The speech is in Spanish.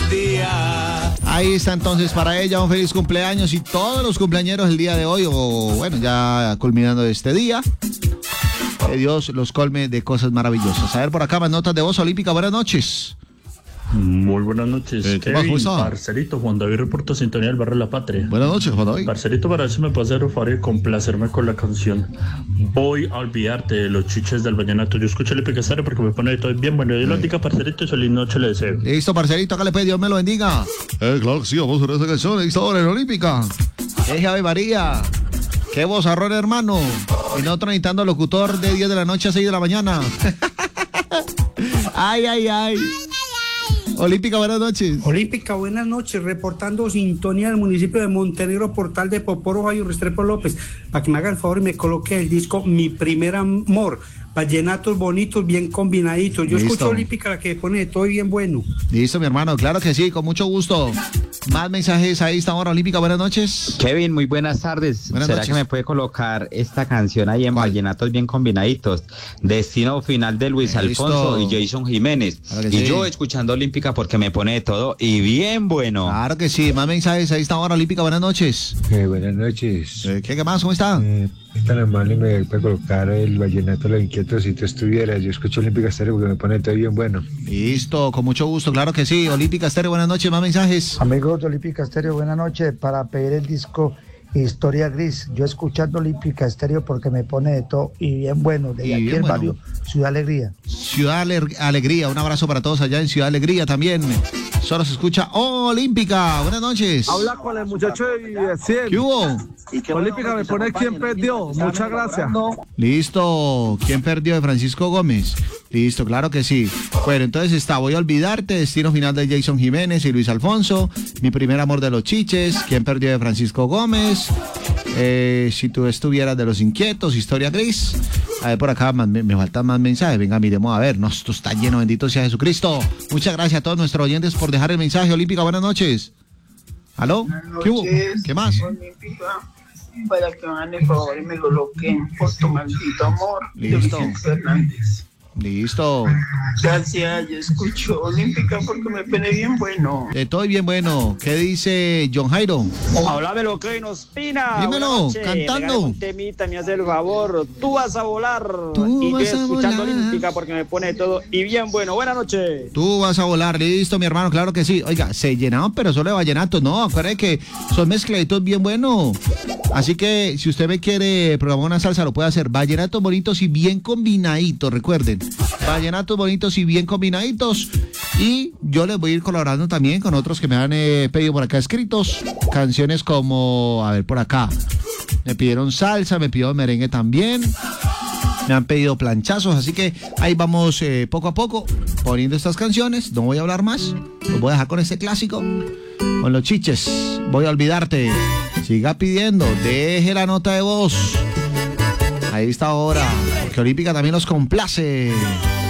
día. Ahí está entonces para ella un feliz cumpleaños y todos los cumpleañeros el día de hoy, o bueno, ya culminando este día. Que Dios los colme de cosas maravillosas. A ver, por acá más notas de voz. Olímpica, buenas noches. Muy buenas noches, ¿qué más, Kevin, Juan? parcerito, Juan David reporta sintonía del barrio La Patria. Buenas noches, Juan David. Parcerito, para ver si me puede hacer el favor y complacerme con la canción Voy a olvidarte de los chiches del vallenato. Yo escucho el Picastario porque me pone todo bien. Bueno, Dios lo diga, parcerito, y feliz noche le deseo. Listo, parcerito, acá le pide, Dios me lo bendiga. Claro que sí, vamos a ver esa canción. Listo, ahora en Olímpica. Ave María. Qué vozarrón, hermano. Y nosotros necesitando locutor de 10 de la noche a 6 de la mañana. Ay, ay, ay. Olímpica, buenas noches. Olímpica, buenas noches, reportando sintonía del municipio de Montenegro, Portal de Poporo, Ohio, Restrepo López, para que me haga el favor y me coloque el disco Mi Primer Amor, vallenatos bonitos, bien combinaditos. Yo Listo. escucho Olímpica, la que pone de todo y bien bueno. Listo, mi hermano, claro que sí, con mucho gusto. Más mensajes ahí, esta hora. Olímpica, buenas noches. Kevin, muy buenas tardes. Buenas ¿Será noches. que me puede colocar esta canción ahí en ¿Cuál? vallenatos bien combinaditos? Destino Final de Luis Listo. Alfonso y Jason Jiménez. Claro que Y sí. yo escuchando Olímpica porque me pone de todo y bien bueno. Claro que sí, más mensajes ahí, esta hora. Olímpica, buenas noches. Buenas noches. ¿Qué más? ¿Cómo está? Es tan amable me puede colocar el vallenato Los Inquietos si tú estuvieras. Yo escucho Olímpica Estéreo porque me pone todo bien bueno. Listo, con mucho gusto, claro que sí. Olímpica Estéreo, buenas noches, más mensajes. Amigos de Olímpica Estéreo, buenas noches. Para pedir el disco Historia Gris, yo escuchando Olímpica Estéreo porque me pone de todo y bien bueno. De Y aquí bien el bueno. barrio Ciudad Alegría. Ciudad Alegría, un abrazo para todos allá en Ciudad Alegría también. Solo se escucha Olímpica, buenas noches. Habla con el muchacho de 100. ¿Qué hubo? Olímpica me pone quién perdió. Muchas gracias. Listo, ¿quién perdió? De Francisco Gómez. Listo, claro que sí. Bueno, entonces está Voy a olvidarte, Destino Final de Jason Jiménez y Luis Alfonso, Mi primer amor de los chiches, ¿Quién perdió? De Francisco Gómez, Si tú estuvieras de Los Inquietos, Historia Gris. A ver, por acá me faltan más mensajes. Venga, miremos a ver. No, esto está lleno, bendito sea Jesucristo. Muchas gracias a todos nuestros oyentes por dejar el mensaje. Olímpica, buenas noches. ¿Aló? ¿Qué hubo? ¿Qué más? Olímpica, para que me hagan el favor y me coloquen por tu maldito amor. Listo. De Vicente Fernández. Listo. Gracias, yo escucho Olímpica porque me pone bien bueno. Estoy bien bueno. ¿Qué dice John Jairo? Háblame lo que nos pina. Dímelo, Buenas noches. cantando. Regálame un temita, me hace el favor. Tú vas a volar. Tú y yo vas a escuchando volar. Olímpica porque me pone todo y bien bueno. Buenas noches. Tú vas a volar, listo, mi hermano, claro que sí. Oiga, se llenaban, pero solo de vallenatos, no, acuérdate que son mezcladitos bien buenos. Así que si usted me quiere programar una salsa, lo puede hacer. Vallenatos bonitos y bien combinaditos, recuerden. Vallenatos bonitos y bien combinaditos. Y yo les voy a ir colaborando también con otros que me han pedido por acá escritos. Canciones como, a ver, por acá. Me pidieron salsa, me pidieron merengue también. Me han pedido planchazos, así que ahí vamos poco a poco poniendo estas canciones. No voy a hablar más, los voy a dejar con este clásico, con los chiches. Voy a olvidarte. Siga pidiendo, deje la nota de voz. Ahí está ahora, porque Olímpica también los complace.